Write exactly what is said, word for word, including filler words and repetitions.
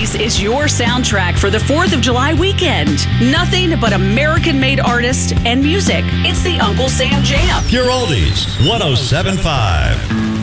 Oldies is your soundtrack for the fourth of July weekend. Nothing but American-made artists and music. It's the Uncle Sam Jam. Pure Oldies, one oh seven point five.